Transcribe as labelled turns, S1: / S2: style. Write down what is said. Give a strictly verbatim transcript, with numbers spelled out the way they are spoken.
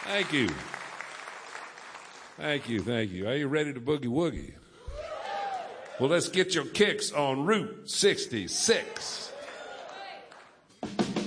S1: Thank you. Thank you, thank you. Are you ready to boogie woogie? Well, let's get your kicks on Route sixty-six.